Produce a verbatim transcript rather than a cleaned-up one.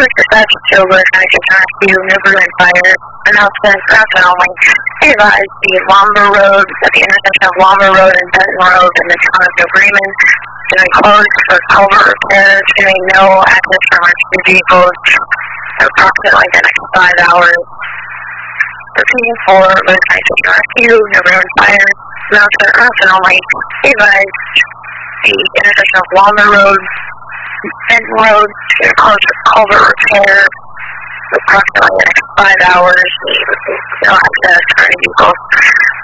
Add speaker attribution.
Speaker 1: Newark dispatch to Silver County Rescue, River and Fire. Announcement, announcement only. Be advised, the Lumber Road, at the intersection of Lumber Road and Benton Road in the town of New Bremen, is going to be closed for culvert repairs. There's going to be no access for rescue vehicles for approximately the next five hours. Repeating for River County Rescue, River and Fire. Announcement, announcement only. Be advised, the intersection of Lumber Road, Benton Road, is going to close for culvert repair. Approximately the next five hours, no access for any vehicles.